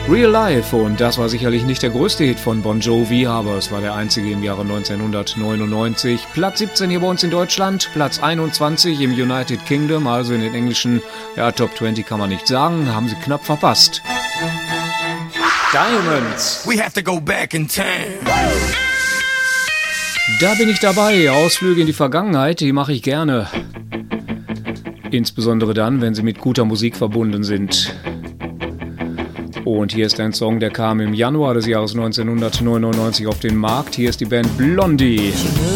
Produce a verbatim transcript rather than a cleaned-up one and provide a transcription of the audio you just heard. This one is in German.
Real Life, und das war sicherlich nicht der größte Hit von Bon Jovi, aber es war der einzige im Jahre neunzehnhundertneunundneunzig. Platz siebzehn hier bei uns in Deutschland, Platz einundzwanzig im United Kingdom, also in den englischen, ja, Top zwanzig kann man nicht sagen, haben sie knapp verpasst. Diamonds. We have to go back in time. Da bin ich dabei. Ausflüge in die Vergangenheit, die mache ich gerne. Insbesondere dann, wenn sie mit guter Musik verbunden sind. Und hier ist ein Song, der kam im Januar des Jahres neunzehnhundertneunundneunzig auf den Markt. Hier ist die Band Blondie.